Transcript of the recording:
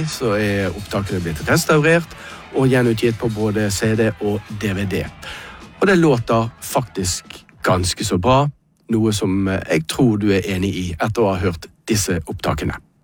så opptakene blitt restaurert og gjenutgitt på både CD og DVD. Og det låter faktisk ganske så bra, noe som jeg tror du enig i etter å ha hørt disse opptakene.